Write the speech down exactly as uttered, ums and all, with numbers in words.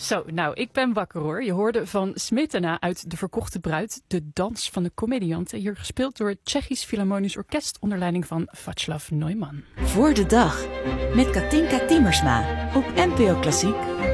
Zo, nou, ik ben wakker hoor. Je hoorde van Smetana uit De Verkochte Bruid, de dans van de comedianten. Hier gespeeld door het Tsjechisch Philharmonisch Orkest onder leiding van Václav Neumann. Voor de dag met Katinka Timmersma op N P O Klassiek.